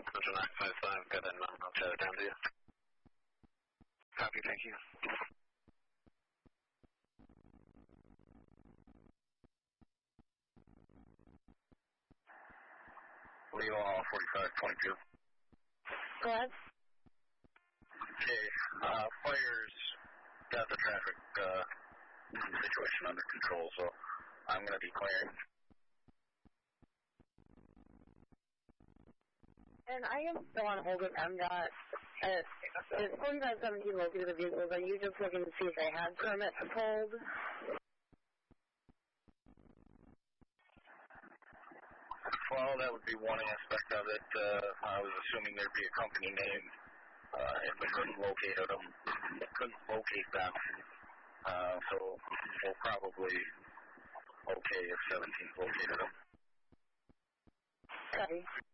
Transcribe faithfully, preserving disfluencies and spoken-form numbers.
Central nine five five, got that number, I'll chat it down to you. Copy, thank you. Leo Hall, forty-five twenty-two. Go ahead. Okay, uh, fire's got the traffic uh, situation under control, so I'm going to be clearing. And I am still on hold with M DOT. At, at forty-five seventeen located the vehicles. Are you just looking to see if they had permits pulled? Well, that would be one aspect of it. Uh, I was assuming there'd be a company name. Uh, if we couldn't locate them, couldn't locate them. Uh, so we'll probably okay if seventeen located them. Okay.